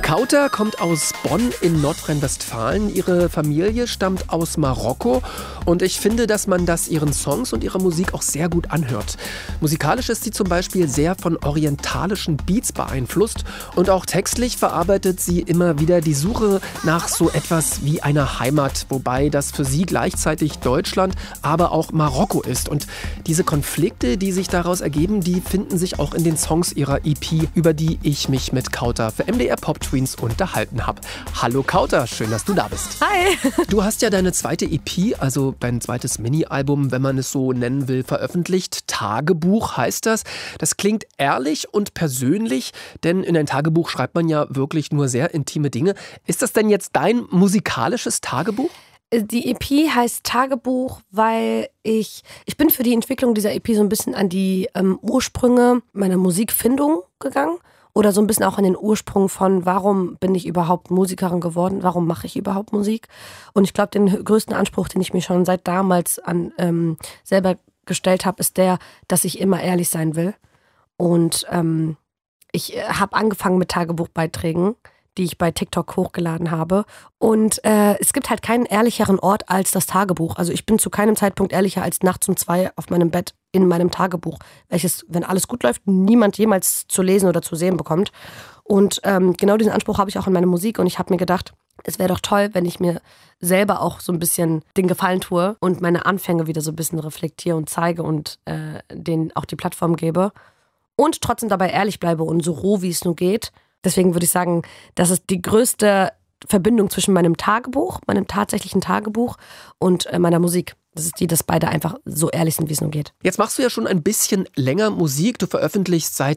Kauter kommt aus Bonn in Nordrhein-Westfalen. Ihre Familie stammt aus Marokko und ich finde, dass man das ihren Songs und ihrer Musik auch sehr gut anhört. Musikalisch ist sie zum Beispiel sehr von orientalischen Beats beeinflusst und auch textlich verarbeitet sie immer wieder die Suche nach so etwas wie einer Heimat, wobei das für sie gleichzeitig Deutschland, aber auch Marokko ist. Und diese Konflikte, die sich daraus ergeben, die finden sich auch in den Songs ihrer EP, über die ich mich mit Kauter für MDR Pop Twins unterhalten habe. Hallo Kauter, schön, dass du da bist. Hi! Du hast ja deine zweite EP, also dein zweites Mini-Album, wenn man es so nennen will, veröffentlicht. Tagebuch heißt das. Das klingt ehrlich und persönlich, denn in ein Tagebuch schreibt man ja wirklich nur sehr intime Dinge. Ist das denn jetzt dein musikalisches Tagebuch? Die EP heißt Tagebuch, weil ich bin für die Entwicklung dieser EP so ein bisschen an die Ursprünge meiner Musikfindung gegangen. Oder so ein bisschen auch an den Ursprung von, warum bin ich überhaupt Musikerin geworden, warum mache ich überhaupt Musik. Und ich glaube, den größten Anspruch, den ich mir schon seit damals an selber gestellt habe, ist der, dass ich immer ehrlich sein will. Und ich habe angefangen mit Tagebuchbeiträgen, die ich bei TikTok hochgeladen habe. Und es gibt halt keinen ehrlicheren Ort als das Tagebuch. Also ich bin zu keinem Zeitpunkt ehrlicher als nachts um 2 auf meinem Bett in meinem Tagebuch, welches, wenn alles gut läuft, niemand jemals zu lesen oder zu sehen bekommt. Und genau diesen Anspruch habe ich auch in meiner Musik. Und ich habe mir gedacht, es wäre doch toll, wenn ich mir selber auch so ein bisschen den Gefallen tue und meine Anfänge wieder so ein bisschen reflektiere und zeige und denen auch die Plattform gebe. Und trotzdem dabei ehrlich bleibe und so roh, wie es nur geht. Deswegen würde ich sagen, das ist die größte Verbindung zwischen meinem Tagebuch, meinem tatsächlichen Tagebuch und meiner Musik. Das ist die, dass beide einfach so ehrlich sind, wie es nur geht. Jetzt machst du ja schon ein bisschen länger Musik. Du veröffentlichst seit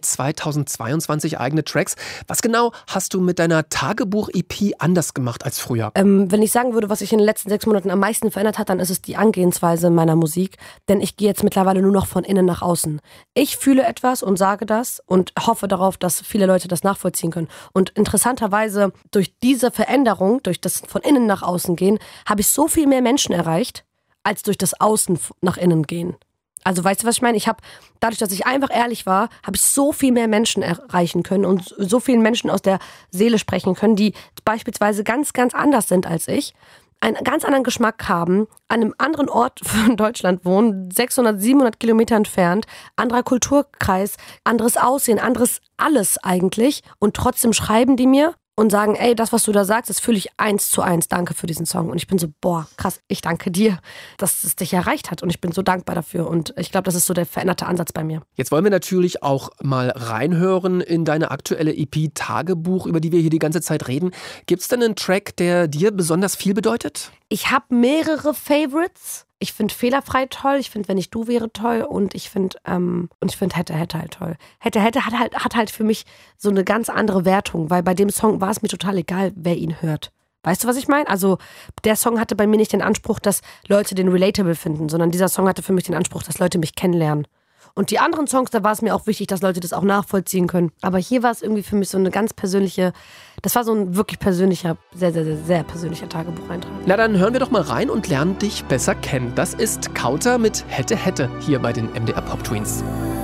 2022 eigene Tracks. Was genau hast du mit deiner Tagebuch-EP anders gemacht als früher? Wenn ich sagen würde, was sich in den letzten 6 Monaten am meisten verändert hat, dann ist es die Angehensweise meiner Musik. Denn ich gehe jetzt mittlerweile nur noch von innen nach außen. Ich fühle etwas und sage das und hoffe darauf, dass viele Leute das nachvollziehen können. Und interessanterweise, durch diese Veränderung, durch das von innen nach außen gehen, habe ich so viel mehr Menschen erreicht, als durch das Außen nach innen gehen. Also weißt du, was ich meine? Dadurch, dass ich einfach ehrlich war, habe ich so viel mehr Menschen erreichen können und so vielen Menschen aus der Seele sprechen können, die beispielsweise ganz, ganz anders sind als ich, einen ganz anderen Geschmack haben, an einem anderen Ort von Deutschland wohnen, 600, 700 Kilometer entfernt, anderer Kulturkreis, anderes Aussehen, anderes alles eigentlich. Und trotzdem schreiben die mir und sagen, ey, das, was du da sagst, das fühle ich 1:1. Danke für diesen Song. Und ich bin so, boah, krass, ich danke dir, dass es dich erreicht hat. Und ich bin so dankbar dafür. Und ich glaube, das ist so der veränderte Ansatz bei mir. Jetzt wollen wir natürlich auch mal reinhören in deine aktuelle EP Tagebuch, über die wir hier die ganze Zeit reden. Gibt es denn einen Track, der dir besonders viel bedeutet? Ich habe mehrere Favorites. Ich finde Fehlerfrei toll, ich finde Wenn ich du wäre toll und ich finde Hätte halt toll. Hätte hat halt für mich so eine ganz andere Wertung, weil bei dem Song war es mir total egal, wer ihn hört. Weißt du, was ich meine? Also der Song hatte bei mir nicht den Anspruch, dass Leute den relatable finden, sondern dieser Song hatte für mich den Anspruch, dass Leute mich kennenlernen. Und die anderen Songs, da war es mir auch wichtig, dass Leute das auch nachvollziehen können. Aber hier war es irgendwie für mich so eine ganz persönliche, das war so ein wirklich persönlicher, sehr, sehr, sehr, sehr persönlicher Tagebucheintrag. Na dann hören wir doch mal rein und lernen dich besser kennen. Das ist Kauter mit Hätte hier bei den MDR Pop Twins.